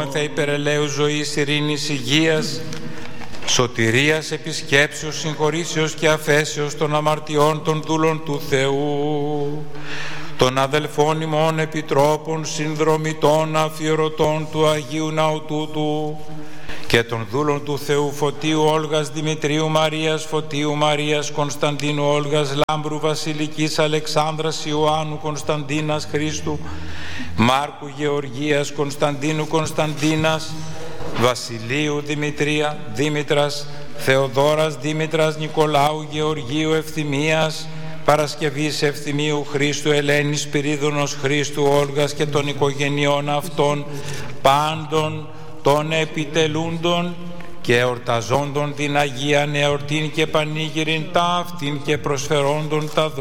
θα υπερελαίου ζωής, ειρήνης, υγείας, σωτηρίας, επισκέψεως, συγχωρήσεως και αφέσεως των αμαρτιών των δούλων του Θεού, των αδελφών ημών επιτρόπων, συνδρομητών, αφιερωτών του Αγίου Ναού τούτου και των δούλων του Θεού Φωτίου Όλγας, Δημητρίου Μαρίας, Φωτίου Μαρίας, Κωνσταντίνου Όλγας, Λάμπρου Βασιλικής, Αλεξάνδρας, Ιωάννου, Κωνσταντίνας, Χρήστου, Μάρκου, Γεωργίας, Κωνσταντίνου, Κωνσταντίνας, Βασιλείου, Δημητρία, Δήμητρας, Θεοδόρας, Δήμητρας, Νικολάου, Γεωργίου, Ευθυμίας, Παρασκευής, Ευθυμίου, Χρήστου, Ελένης, Σπυρίδωνος, Χρήστου, Όλγας και των οικογενειών αυτών, πάντων των επιτελούντων και εορταζόντων την Αγία Νεορτήν και Πανήγυριν ταύτην και προσφερόντων τα